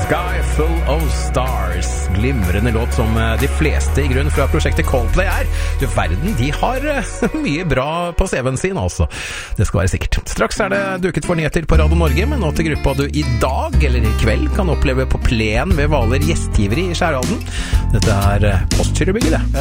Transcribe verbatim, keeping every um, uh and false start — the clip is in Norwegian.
Sky Full of Stars. Glimrende låt som de fleste i grunn fra prosjektet Coldplay er. Du verden, de har mye bra på C V-en sin altså. Det skal være sikkert. Straks er det duket for nyheter på Radio Norge, men nå til gruppa du i dag eller i kveld kan oppleve på plen ved Hvaler gjestgiveri i Skjærhalden. Dette er Postgirobygget det.